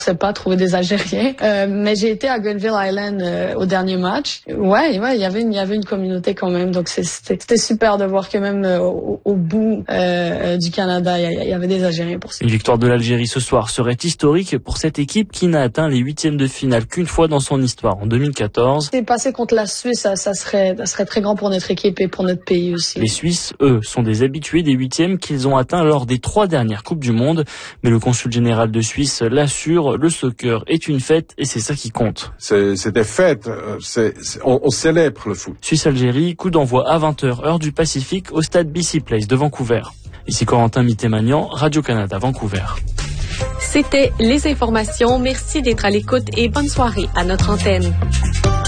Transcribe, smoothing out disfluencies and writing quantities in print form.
sais pas trouver des Algériens, mais j'ai été à Grenville Island au dernier match. Ouais, il y avait une communauté quand même, donc c'était super de voir que même au bout du Canada, il y avait des Algériens pour ça. Une victoire de l'Algérie ce soir serait historique pour cette équipe qui n'a atteint les huitièmes de finale qu'une fois dans son histoire, en 2014. C'est passé contre la Suisse, ça serait très grand pour notre équipe et pour notre pays aussi. Les Suisses, eux, sont des habitués des huitièmes qu'ils ont atteints lors des 3 dernières Coupes du Monde, mais le consul général de Suisse l'assure, le soccer est une fête et c'est ça qui compte. C'est des fêtes, on célèbre le foot. Suisse-Algérie, coup d'envoi à 20h, heure du Pacifique, au stade BC Place de Vancouver. Ici Corentin Mitté-Magnan, Radio-Canada, Vancouver. C'était les informations. Merci d'être à l'écoute et bonne soirée à notre antenne.